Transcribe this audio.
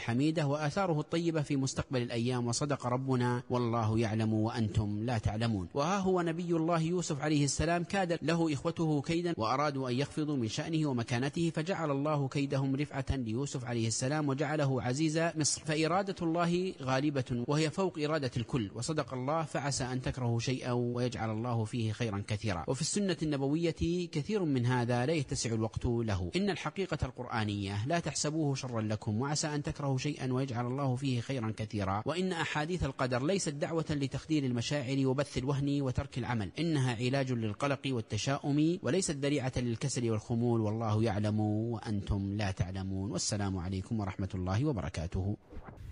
الحميدة وآثاره الطيبة في مستقبل الأيام. وصدق ربنا والله يعلم وأنتم لا تعلمون. وها هو نبي الله يوسف عليه السلام كاد له إخوته كيدا وأرادوا أن يخفضوا من شأنه ومكانته، فجعل الله كيدهم رفعة ليوسف عليه السلام وجعله عزيز مصر. فإرادة الله غالبة وهي فوق إرادة الكل. وصدق الله، فعسى أن تكرهوا شيئا ويجعل الله فيه خيرا كثيرا. وفي السنة النبوية كثير من هذا لا يتسع الوقت له. إن الحقيقة القرآنية لا تحسبوه شرا لكم، وعسى أن تكرهوا شيئا ويجعل الله فيه خيرا كثيرا. وإن أحاديث القدر ليست دعوة لتخدير المشاعر وبث الوهن وترك العمل، إنها علاج للقلق والتشاؤم وليست ذريعة للكسل والخمول. والله يعلم وأنتم لا تعلمون. والسلام عليكم ورحمة الله وبركاته.